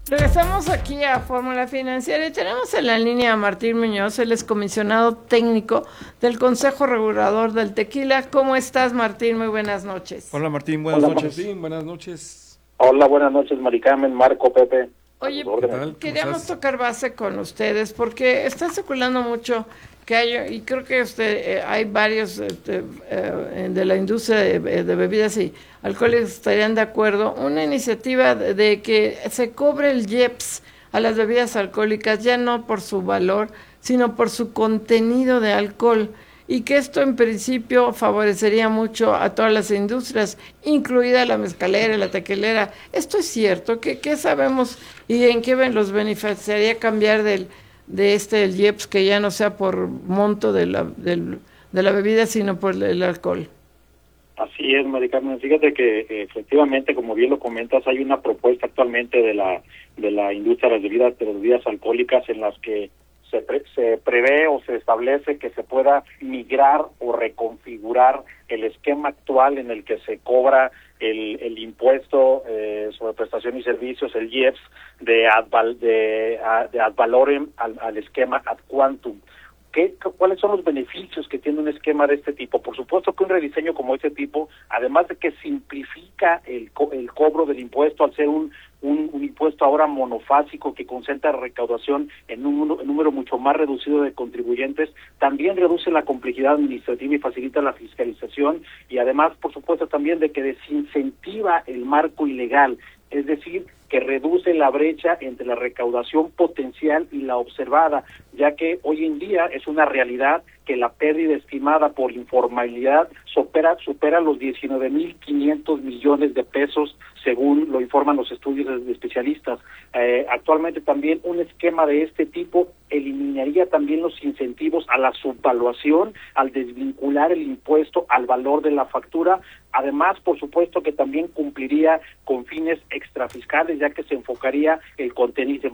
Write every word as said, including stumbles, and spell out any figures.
Regresamos aquí a Fórmula Financiera y tenemos en la línea a Martín Muñoz, él es comisionado técnico del Consejo Regulador del Tequila. ¿Cómo estás, Martín? Muy buenas noches. Hola, Martín, buenas Hola, noches. Martín, buenas noches. Hola, buenas noches, Mari Carmen, Marco, Pepe. Oye, ¿qué tal? queríamos tocar base con ustedes porque está circulando mucho que hay, y creo que usted eh, hay varios eh, eh, de la industria de, de bebidas y alcoholes estarían de acuerdo, una iniciativa de, de que se cobre el I E P S a las bebidas alcohólicas, ya no por su valor, sino por su contenido de alcohol, y que esto en principio favorecería mucho a todas las industrias, incluida la mezcalera y la tequilera. ¿Esto es cierto? ¿Qué, qué sabemos y en qué los beneficiaría cambiar del de este el I E P S, que ya no sea por monto de la del, de la bebida, sino por el alcohol? Así es, Mari Carmen. Fíjate que eh, efectivamente, como bien lo comentas, hay una propuesta actualmente de la de la industria de las bebidas, de las bebidas alcohólicas, en las que se, pre, se prevé o se establece que se pueda migrar o reconfigurar el esquema actual en el que se cobra el, el impuesto eh, sobre prestación y servicios, el I E P S, de ad, val, de, a, de ad valorem al, al esquema ad quantum. ¿Qué, ¿Cuáles son los beneficios que tiene un esquema de este tipo? Por supuesto que un rediseño como este tipo, además de que simplifica el, co el cobro del impuesto al ser un, un, un impuesto ahora monofásico que concentra recaudación en un, un número mucho más reducido de contribuyentes, también reduce la complejidad administrativa y facilita la fiscalización, y además, por supuesto, también de que desincentiva el marco ilegal, es decir, que reduce la brecha entre la recaudación potencial y la observada, ya que hoy en día es una realidad que la pérdida estimada por informalidad supera, supera los diecinueve mil quinientos millones de pesos, según lo informan los estudios de especialistas. Eh, actualmente también un esquema de este tipo eliminaría también los incentivos a la subvaluación al desvincular el impuesto al valor de la factura. Además, por supuesto que también cumpliría con fines extrafiscales, ya que se enfocaría el contenido